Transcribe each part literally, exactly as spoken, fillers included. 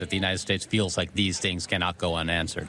that the United States feels like these things cannot go unanswered.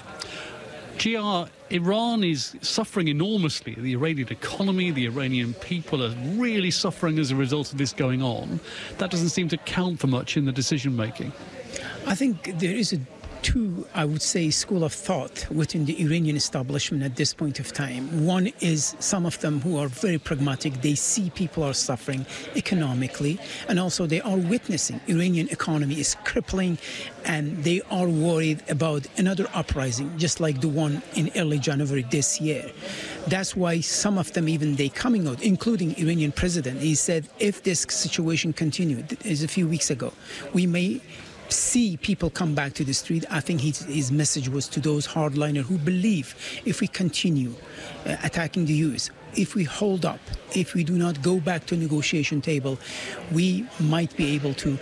G R, Iran is suffering enormously. The Iranian economy, the Iranian people are really suffering as a result of this going on. That doesn't seem to count for much in the decision-making. I think there is a two, I would say, school of thought within the Iranian establishment at this point of time. One is some of them who are very pragmatic. They see people are suffering economically, and also they are witnessing Iranian economy is crippling, and they are worried about another uprising, just like the one in early January this year. That's why some of them, even they coming out, including Iranian president, he said, if this situation continued, is a few weeks ago, we may see people come back to the street. I think his, his message was to those hardliners who believe if we continue uh, attacking the U S, if we hold up, if we do not go back to negotiation table, we might be able to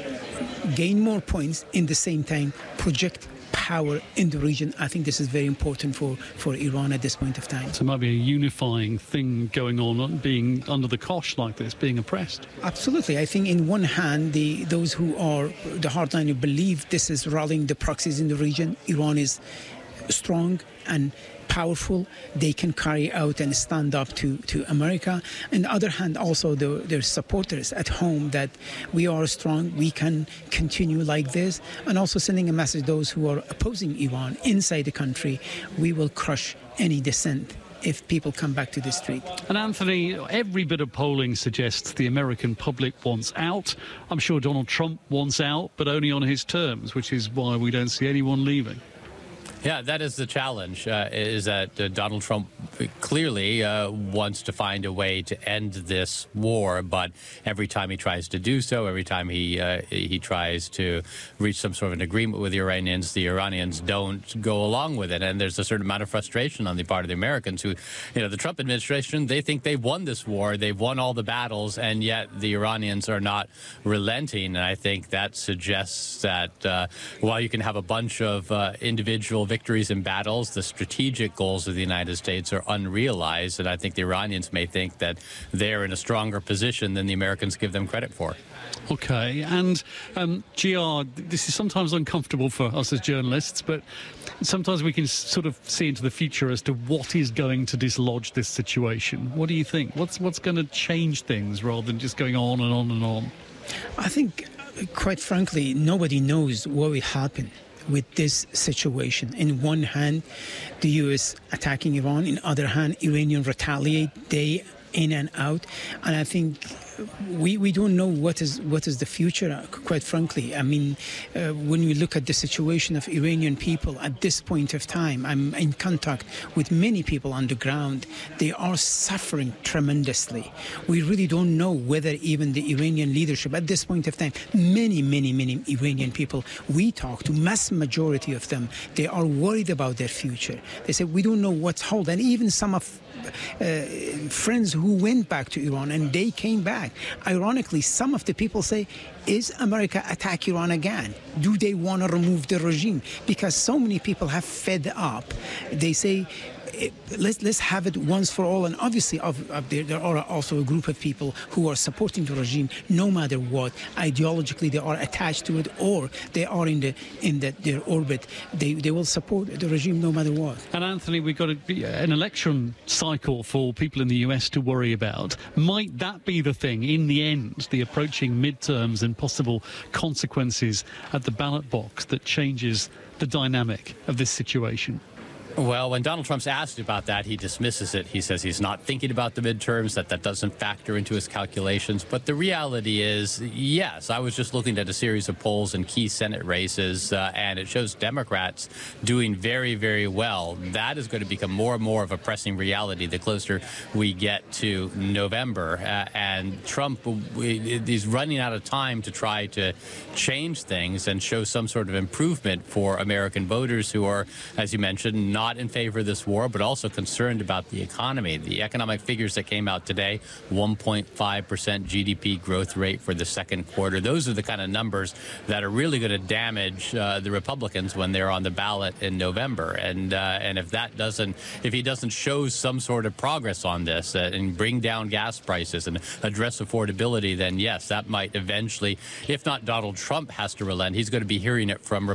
gain more points, in the same time project power in the region. I think this is very important for, for Iran at this point of time. So it might be a unifying thing going on, being under the cosh like this, being oppressed. Absolutely. I think in one hand, the those who are the hardliner believe this is rallying the proxies in the region. Iran is strong and powerful. They can carry out and stand up to, to America. On the other hand, also the, their supporters at home that we are strong, we can continue like this, and also sending a message to those who are opposing Iran inside the country, we will crush any dissent if people come back to the street. And Anthony, every bit of polling suggests the American public wants out. I'm sure Donald Trump wants out, but only on his terms, which is why we don't see anyone leaving. Yeah, that is the challenge, uh, is that uh, Donald Trump clearly uh, wants to find a way to end this war, but every time he tries to do so, every time he uh, he tries to reach some sort of an agreement with the Iranians, the Iranians don't go along with it. And there's a certain amount of frustration on the part of the Americans who, you know, the Trump administration, they think they've won this war, they've won all the battles, and yet the Iranians are not relenting. And I think that suggests that uh, while you can have a bunch of uh, individual victories in battles, the strategic goals of the United States are unrealized, and I think the Iranians may think that they're in a stronger position than the Americans give them credit for. Okay, and um, G R, this is sometimes uncomfortable for us as journalists, but sometimes we can sort of see into the future as to what is going to dislodge this situation. What do you think? What's, what's going to change things rather than just going on and on and on? I think, quite frankly, nobody knows what will happen with this situation. In one hand, the U S attacking Iran. In other hand, Iranian retaliate day in and out. And I think we we don't know what is what is the future, quite frankly. I mean, uh, when we look at the situation of Iranian people at this point of time, I'm in contact with many people on the ground. They are suffering tremendously. We really don't know whether even the Iranian leadership at this point of time, many, many, many Iranian people we talk to, mass majority of them, they are worried about their future. They say, we don't know what's hold. And even some of uh, friends who went back to Iran and they came back. Ironically, some of the people say, is America attack Iran again? Do they want to remove the regime? Because so many people have fed up. They say, let's let's have it once for all. And obviously, of, of there, there are also a group of people who are supporting the regime no matter what. Ideologically, they are attached to it, or they are in the in the, their orbit. They they will support the regime no matter what. And Anthony, we've got a, an election cycle for people in the U S to worry about. Might that be the thing in the end, the approaching midterms and possible consequences at the ballot box that changes the dynamic of this situation? Well, when Donald Trump's asked about that, he dismisses it. He says he's not thinking about the midterms, that that doesn't factor into his calculations. But the reality is, yes, I was just looking at a series of polls in key Senate races, uh, and it shows Democrats doing very, very well. That is going to become more and more of a pressing reality the closer we get to November. Uh, and Trump is running out of time to try to change things and show some sort of improvement for American voters who are, as you mentioned, not not in favor of this war, but also concerned about the economy. The economic figures that came out today, one point five percent G D P growth rate for the second quarter. Those are the kind of numbers that are really going to damage uh, the Republicans when they're on the ballot in November. And uh, and if that doesn't, if he doesn't show some sort of progress on this uh, and bring down gas prices and address affordability, then yes, that might eventually, if not Donald Trump has to relent, he's going to be hearing it from